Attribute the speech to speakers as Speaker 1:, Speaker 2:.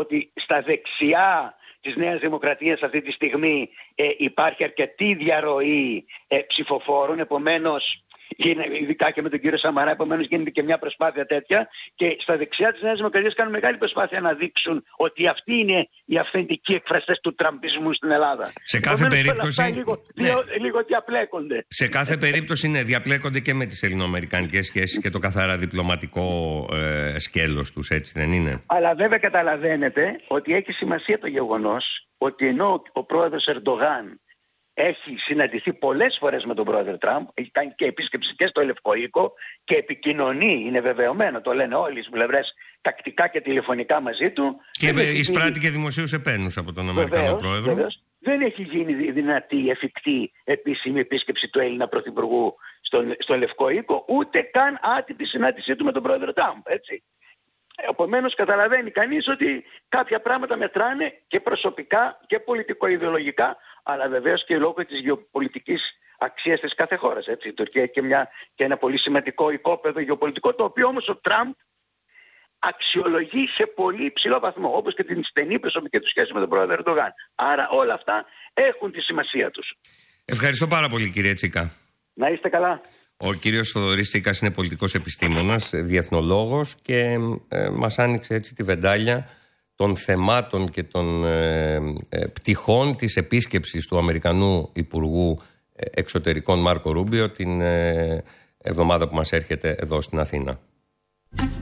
Speaker 1: ότι στα δεξιά της Νέας Δημοκρατίας αυτή τη στιγμή υπάρχει αρκετή διαρροή ψηφοφόρων, επομένως ειδικά και με τον κύριο Σαμαρά, επομένως γίνεται και μια προσπάθεια τέτοια, και στα δεξιά της Νέας Δημοκρατίας κάνουν μεγάλη προσπάθεια να δείξουν ότι αυτοί είναι οι αυθεντικοί εκφραστές του τραμπισμού στην Ελλάδα.
Speaker 2: Σε κάθε περίπτωση
Speaker 1: λίγο διαπλέκονται.
Speaker 2: Σε κάθε περίπτωση διαπλέκονται και με τις ελληνοαμερικανικές σχέσεις και το καθαρά διπλωματικό σκέλος τους, έτσι δεν είναι?
Speaker 1: Αλλά βέβαια καταλαβαίνετε ότι έχει σημασία το γεγονός ότι ενώ ο πρόεδρος Ερντογάν έχει συναντηθεί πολλές φορές με τον πρόεδρο Τραμπ, έχει κάνει και επίσκεψη και στο Λευκό Οίκο και επικοινωνεί, είναι βεβαιωμένο, το λένε όλοι οι πλευρές τακτικά και τηλεφωνικά μαζί του. Και
Speaker 2: εισπράττει και δημοσίους επένους από τον Αμερικανό πρόεδρο.
Speaker 1: Βεβαίως. Δεν έχει γίνει δυνατή, εφικτή επίσημη επίσκεψη του Έλληνα πρωθυπουργού στο Λευκό Οίκο, ούτε καν άτυπη συνάντησή του με τον πρόεδρο Τραμπ, έτσι. Επομένως καταλαβαίνει κανείς ότι κάποια πράγματα μετράνε και προσωπικά και πολιτικο-ιδεολογικά, αλλά βεβαίως και λόγω της γεωπολιτικής αξίας της κάθε χώρας. Έτσι. Η Τουρκία έχει και ένα πολύ σημαντικό οικόπεδο γεωπολιτικό, το οποίο όμως ο Τραμπ αξιολογεί σε πολύ υψηλό βαθμό, όπως και την στενή προσωπική του σχέση με τον πρόεδρο Ερντογάν. Άρα όλα αυτά έχουν τη σημασία τους.
Speaker 2: Ευχαριστώ πάρα πολύ, κύριε Τσίκα.
Speaker 1: Να είστε καλά.
Speaker 2: Ο κύριος Θοδωρής Τσίκας είναι πολιτικός επιστήμονας, διεθνολόγος, και μας άνοιξε έτσι τη βεντάλια των θεμάτων και των πτυχών της επίσκεψης του Αμερικανού Υπουργού Εξωτερικών Μάρκο Ρούμπιο την εβδομάδα που μας έρχεται εδώ στην Αθήνα.